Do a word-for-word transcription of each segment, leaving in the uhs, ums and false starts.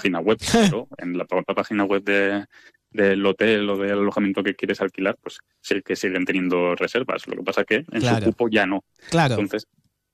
página web, pero en la propia página web de, del hotel o del alojamiento que quieres alquilar, pues sí que siguen teniendo reservas. Lo que pasa que en Claro. su cupo ya no. Claro. Entonces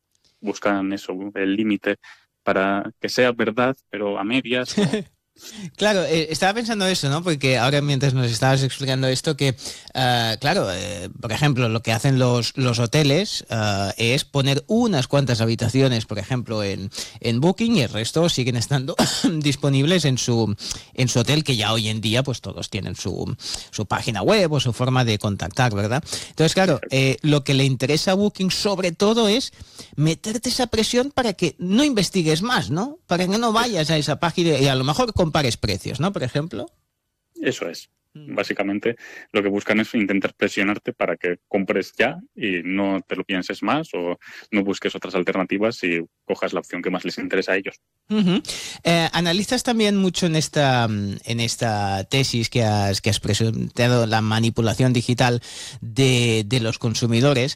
buscan eso, el límite para que sea verdad, pero a medias. ¿No? Claro, eh, estaba pensando eso, ¿no? Porque ahora mientras nos estabas explicando esto que, uh, claro, eh, por ejemplo, lo que hacen los, los hoteles uh, es poner unas cuantas habitaciones, por ejemplo, en, en Booking, y el resto siguen estando disponibles en su, en su hotel, que ya hoy en día pues todos tienen su, su página web o su forma de contactar, ¿verdad? Entonces, claro, eh, lo que le interesa a Booking sobre todo es meterte esa presión para que no investigues más, ¿no? Para que no vayas a esa página y a lo mejor compares precios, ¿no? Por ejemplo. Eso es. Básicamente lo que buscan es intentar presionarte para que compres ya y no te lo pienses más o no busques otras alternativas y cojas la opción que más les interesa a ellos. Uh-huh. Eh, analizas también mucho en esta, en esta tesis que has, que has presentado, la manipulación digital de, de los consumidores,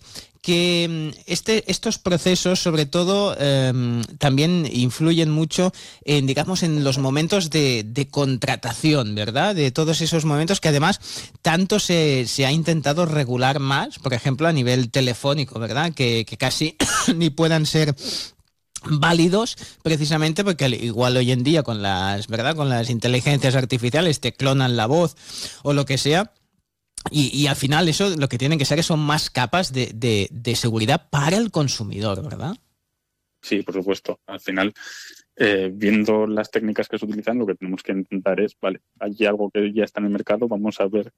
que este, estos procesos sobre todo eh, también influyen mucho en, digamos, en los momentos de, de contratación, ¿verdad? De todos esos momentos que además tanto se, se ha intentado regular más, por ejemplo, a nivel telefónico, ¿verdad? Que, que casi ni puedan ser válidos, precisamente porque igual hoy en día con las, ¿verdad? Con las inteligencias artificiales te clonan la voz o lo que sea. Y, y al final eso lo que tienen que ser son más capas de, de, de seguridad para el consumidor, ¿verdad? Sí, por supuesto. Al final, eh, viendo las técnicas que se utilizan, lo que tenemos que intentar es, vale, hay algo que ya está en el mercado, vamos a ver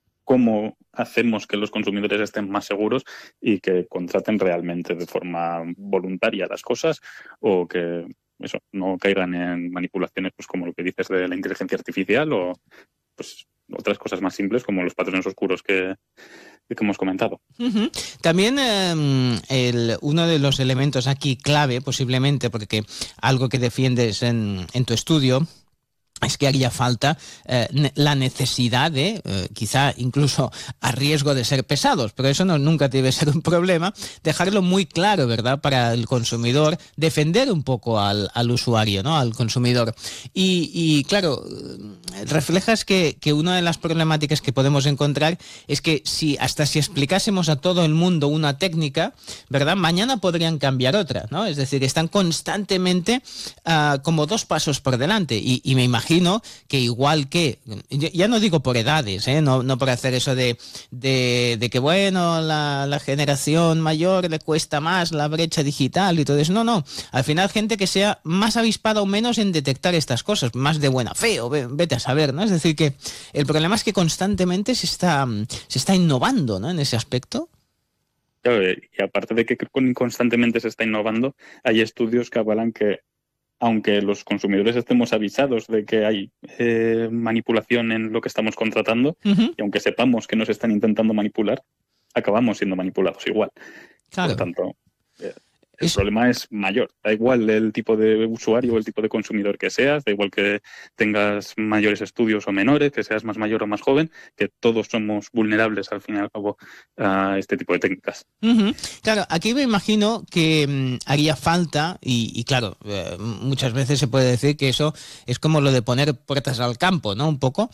cómo hacemos que los consumidores estén más seguros y que contraten realmente de forma voluntaria las cosas o que eso no caigan en manipulaciones, pues como lo que dices de la inteligencia artificial o pues otras cosas más simples como los patrones oscuros que, que hemos comentado. Uh-huh. También eh, el, uno de los elementos aquí clave, posiblemente, porque algo que defiendes en, en tu estudio, es que haría falta eh, la necesidad de, eh, quizá incluso a riesgo de ser pesados, pero eso no, nunca debe ser un problema, dejarlo muy claro, ¿verdad?, para el consumidor, defender un poco al, al usuario, ¿no?, al consumidor. Y, y claro, reflejas que, que una de las problemáticas que podemos encontrar es que si hasta si explicásemos a todo el mundo una técnica, ¿verdad?, mañana podrían cambiar otra, ¿no? Es decir, están constantemente uh, como dos pasos por delante y, y me imagino que igual que, ya no digo por edades, ¿eh? no, no por hacer eso de, de, de que bueno, la, la generación mayor le cuesta más la brecha digital y todo eso, no, no, al final gente que sea más avispada o menos en detectar estas cosas, más de buena fe o vete a saber, ¿no? Es decir que el problema es que constantemente se está, se está innovando, ¿no?, en ese aspecto. Claro, y aparte de que constantemente se está innovando, hay estudios que avalan que aunque los consumidores estemos avisados de que hay eh, manipulación en lo que estamos contratando, uh-huh. y aunque sepamos que nos están intentando manipular, acabamos siendo manipulados igual. Claro. Por tanto, eh, el es... problema es mayor. Da igual el tipo de usuario o el tipo de consumidor que seas, da igual que tengas mayores estudios o menores, que seas más mayor o más joven, que todos somos vulnerables al fin y al cabo a este tipo de técnicas. Uh-huh. Claro, aquí me imagino que mmm, haría falta, y, y claro, eh, muchas veces se puede decir que eso es como lo de poner puertas al campo, ¿no? Un poco.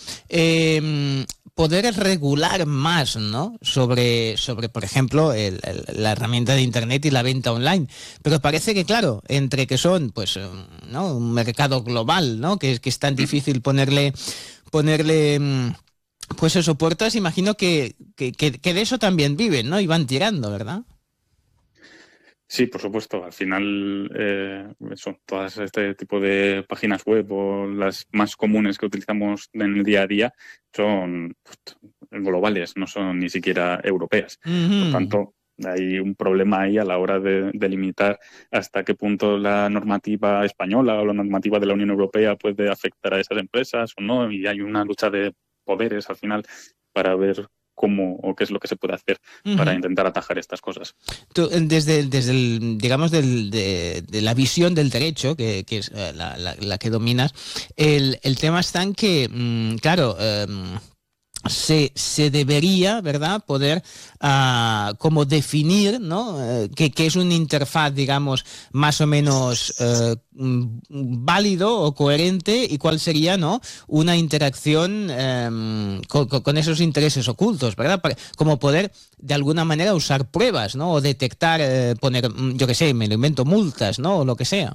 Eh, poder regular más, ¿no? Sobre, sobre por ejemplo, el, el, la herramienta de Internet y la venta online. Pero parece que, claro, entre que son, pues, ¿no?, un mercado global, ¿no?, que, que es tan difícil ponerle, ponerle, pues eso, puertas, imagino que, que, que, que de eso también viven, ¿no? Y van tirando, ¿verdad? Sí, por supuesto. Al final, eh, eso, todas este tipo de páginas web o las más comunes que utilizamos en el día a día son pues, globales, no son ni siquiera europeas. Uh-huh. Por tanto, hay un problema ahí a la hora de, de limitar hasta qué punto la normativa española o la normativa de la Unión Europea puede afectar a esas empresas o no. Y hay una lucha de poderes al final para ver cómo o qué es lo que se puede hacer uh-huh. para intentar atajar estas cosas. Tú, desde, desde el, digamos, del, de, de la visión del derecho, que, que es la, la, la que dominas, el, el tema está en que, mmm, claro, um, Se, se debería, ¿verdad?, poder uh, como definir, ¿no?, eh, que, que es una interfaz, digamos, más o menos eh, válido o coherente, y cuál sería, ¿no?, una interacción eh, con, con esos intereses ocultos, ¿verdad?, para, como poder de alguna manera usar pruebas, ¿no?, o detectar, eh, poner, yo qué sé, me lo invento, multas, ¿no?, o lo que sea.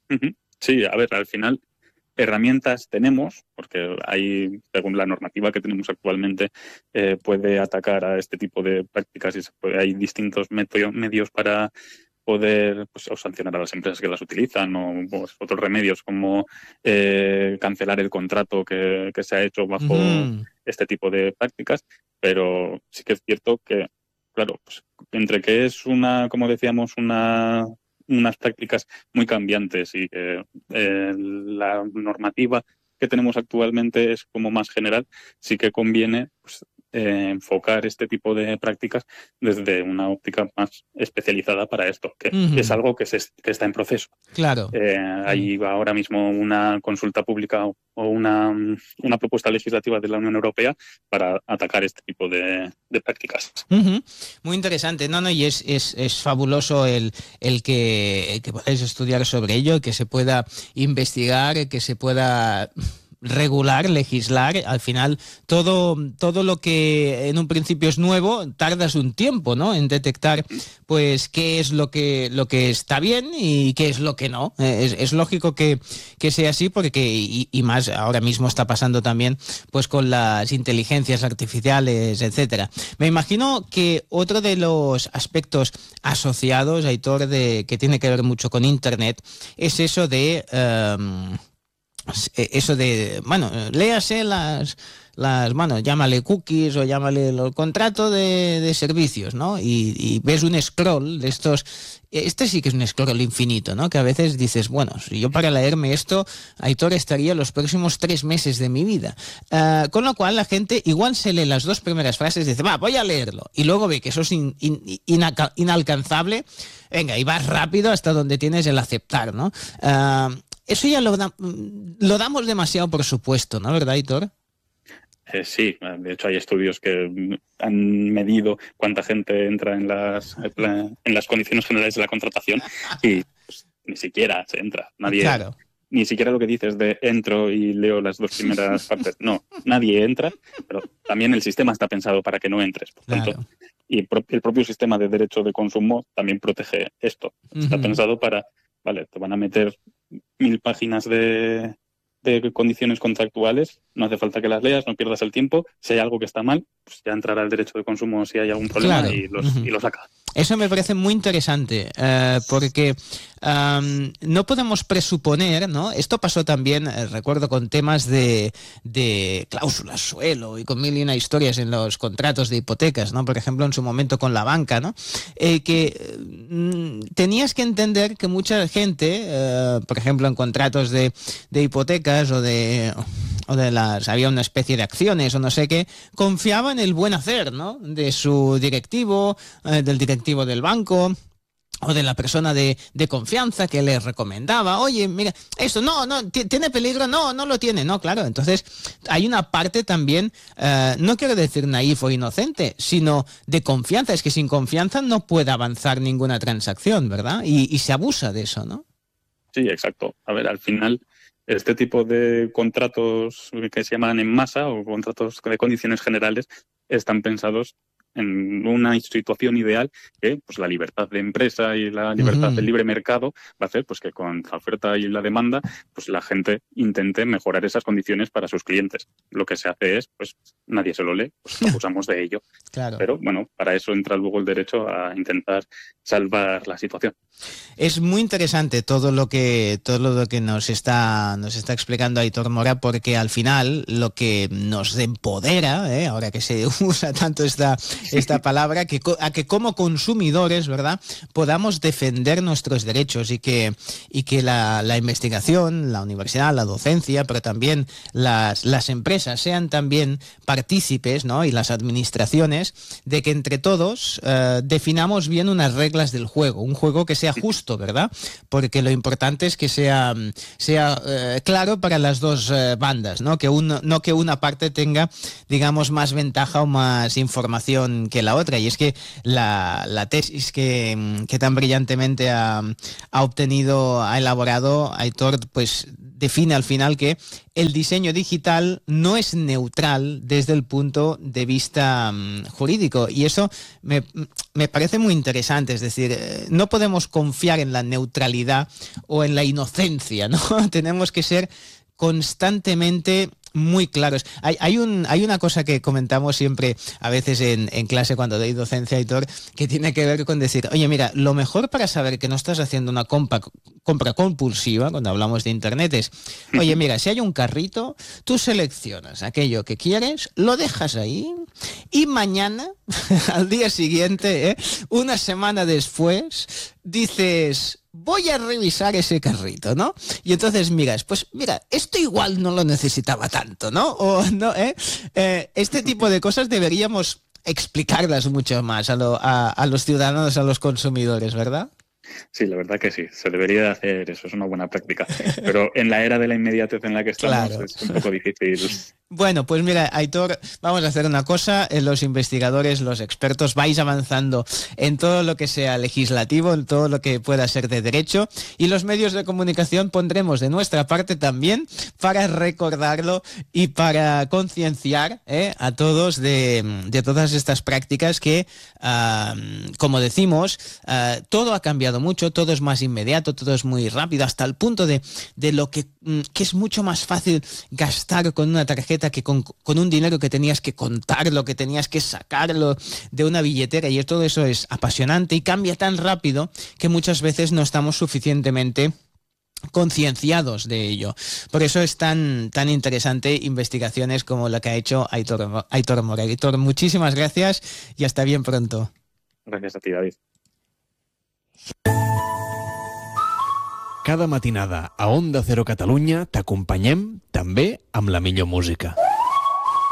Sí, a ver, al final herramientas tenemos, porque hay, según la normativa que tenemos actualmente, eh, puede atacar a este tipo de prácticas y se puede, hay distintos meto- medios para poder pues, o sancionar a las empresas que las utilizan, o pues, otros remedios como eh, cancelar el contrato que, que se ha hecho bajo uh-huh. este tipo de prácticas, pero sí que es cierto que, claro, pues, entre que es una, como decíamos, una unas prácticas muy cambiantes y que eh, la normativa que tenemos actualmente es como más general, sí que conviene pues, eh, enfocar este tipo de prácticas desde una óptica más especializada para esto, que uh-huh. es algo que, se, que está en proceso. Claro. Eh, hay uh-huh. ahora mismo una consulta pública o una, una propuesta legislativa de la Unión Europea para atacar este tipo de, de prácticas. Uh-huh. Muy interesante, no, no, y es, es, es fabuloso el, el, que, el que podáis estudiar sobre ello, que se pueda investigar, que se pueda regular, legislar. Al final todo, todo lo que en un principio es nuevo tardas un tiempo, ¿no?, en detectar pues qué es lo que, lo que está bien y qué es lo que no. Es, es lógico que, que sea así, porque y, y más ahora mismo está pasando también pues con las inteligencias artificiales, etcétera. Me imagino que otro de los aspectos asociados, Aitor, de, que tiene que ver mucho con Internet, es eso de um, eso de, bueno, léase las, las, bueno, llámale cookies o llámale el contrato de, de servicios, ¿no? Y, y ves un scroll de estos, este sí que es un scroll infinito, ¿no? Que a veces dices, bueno, si yo para leerme esto, Aitor, estaría los próximos tres meses de mi vida. Uh, con lo cual la gente igual se lee las dos primeras frases y dice, va, voy a leerlo. Y luego ve que eso es in, in, inaca, inalcanzable, venga, y vas rápido hasta donde tienes el aceptar, ¿no? Uh, Eso ya lo, da, lo damos demasiado por supuesto, ¿no? ¿Verdad, Aitor? Eh, sí, de hecho hay estudios que han medido cuánta gente entra en las, en las condiciones generales de la contratación y pues, ni siquiera se entra. Nadie, claro. Ni siquiera lo que dices de entro y leo las dos primeras partes. No, nadie entra, pero también el sistema está pensado para que no entres. Por tanto, claro. Y el propio sistema de derecho de consumo también protege esto. Está uh-huh. pensado para, vale, te van a meter mil páginas de, de condiciones contractuales, no hace falta que las leas, no pierdas el tiempo. Si hay algo que está mal, pues ya entrará el derecho de consumo si hay algún problema claro. y, los, uh-huh. y lo saca. Eso me parece muy interesante, eh, porque um, no podemos presuponer, ¿no? Esto pasó también, eh, recuerdo, con temas de, de cláusulas suelo y con mil y una historias en los contratos de hipotecas, ¿no? Por ejemplo, en su momento con la banca, ¿no? Eh, que mm, tenías que entender que mucha gente, eh, por ejemplo, en contratos de, de hipotecas o de... o de las, había una especie de acciones o no sé qué, confiaba en el buen hacer, ¿no? De su directivo, eh, del directivo del banco o de la persona de, de confianza que les recomendaba, oye, mira, esto no, no, ¿tiene peligro? No, no lo tiene, no, claro. Entonces, hay una parte también, eh, no quiero decir naif o inocente, sino de confianza. Es que sin confianza no puede avanzar ninguna transacción, ¿verdad? Y, y se abusa de eso, ¿no? Sí, exacto. A ver, al final... Este tipo de contratos que se llaman en masa o contratos de condiciones generales están pensados en una situación ideal que pues, la libertad de empresa y la libertad uh-huh. del libre mercado va a hacer pues, que con la oferta y la demanda pues, la gente intente mejorar esas condiciones para sus clientes. Lo que se hace es, pues nadie se lo lee, pues abusamos de ello. Claro. Pero bueno, para eso entra luego el derecho a intentar salvar la situación. Es muy interesante todo lo que todo lo que nos está nos está explicando Aitor Mora, porque al final lo que nos empodera, ¿eh? ahora que se usa tanto esta esta palabra, que, a que como consumidores, ¿verdad?, podamos defender nuestros derechos y que, y que la, la investigación, la universidad, la docencia, pero también las, las empresas sean también partícipes, ¿no?, y las administraciones, de que entre todos eh, definamos bien unas reglas del juego, un juego que sea justo, ¿verdad? Porque lo importante es que sea, sea eh, claro para las dos eh, bandas, ¿no? Que uno, no que una parte tenga, digamos, más ventaja o más información que la otra. Y es que la, la tesis que, que tan brillantemente ha, ha obtenido, ha elaborado Aitor, pues define al final que el diseño digital no es neutral desde el punto de vista um, jurídico, y eso me, me parece muy interesante. Es decir, eh, no podemos confiar en la neutralidad o en la inocencia, ¿no? Tenemos que ser constantemente muy claros. Hay, hay, un, hay una cosa que comentamos siempre a veces en, en clase cuando doy docencia, Aitor, que tiene que ver con decir, oye, mira, lo mejor para saber que no estás haciendo una compra, compra compulsiva, cuando hablamos de internet, es, oye, mira, si hay un carrito, tú seleccionas aquello que quieres, lo dejas ahí y mañana, al día siguiente, ¿eh?, una semana después, dices, voy a revisar ese carrito, ¿no? Y entonces miras, pues mira, esto igual no lo necesitaba tanto, ¿no? O no, ¿eh? Eh, este tipo de cosas deberíamos explicarlas mucho más a, lo, a, a los ciudadanos, a los consumidores, ¿verdad? Sí, la verdad que sí, se debería de hacer eso, es una buena práctica. Pero en la era de la inmediatez en la que estamos, claro, es un poco difícil. Bueno, pues mira, Aitor, vamos a hacer una cosa, los investigadores, los expertos, vais avanzando en todo lo que sea legislativo, en todo lo que pueda ser de derecho, y los medios de comunicación pondremos de nuestra parte también para recordarlo y para concienciar eh, a todos de, de todas estas prácticas que, uh, como decimos, uh, todo ha cambiado mucho, todo es más inmediato, todo es muy rápido, hasta el punto de, de lo que, que es mucho más fácil gastar con una tarjeta que con, con un dinero que tenías que contarlo, que tenías que sacarlo de una billetera, y todo eso es apasionante y cambia tan rápido que muchas veces no estamos suficientemente concienciados de ello. Por eso es tan, tan interesante investigaciones como la que ha hecho Aitor, Aitor Mora. Aitor, muchísimas gracias y hasta bien pronto. Gracias a ti, David. Cada matinada a Onda Cero Catalunya t'acompanyem també amb la millor música.